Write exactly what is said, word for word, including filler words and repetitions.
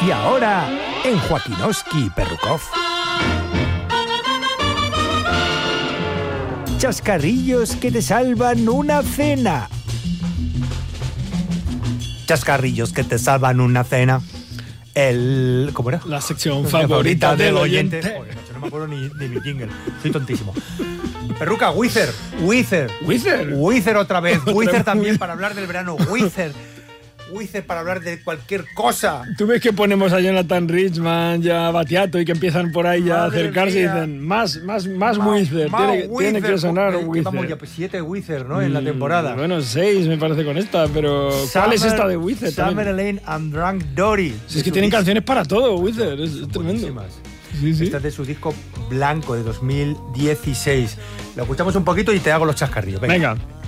Y ahora, en Joaquinowski Perrukov. Chascarrillos que te salvan una cena. Chascarrillos que te salvan una cena. El... ¿Cómo era? La sección favorita, favorita del oyente. oyente. Joder, macho, no me acuerdo ni de mi jingle. Soy tontísimo. Perruca, Wither. Wither. Wither. Wither otra vez. Otra Wither vez. también para hablar del verano. Wither. Wither para hablar de cualquier cosa. Tú ves que ponemos a Jonathan Richman, ya a Batiato y que empiezan por ahí ya a acercarse y dicen más, más, más Ma, Wither. Ma Tiene, Wither. tiene que sonar Eh, Wither. Vamos ya, pues siete Wither, ¿no? En la temporada. Bueno, seis me parece con esta, pero ¿cuál Summer, es esta de Wither? Summer Lane and Drunk Dory. Si es que tienen canciones para todo, Wither, es, es tremendo. Sí, sí. Esta es de su disco Blanco de dos mil dieciséis. Lo escuchamos un poquito y te hago los chascarrillos. Venga. Venga.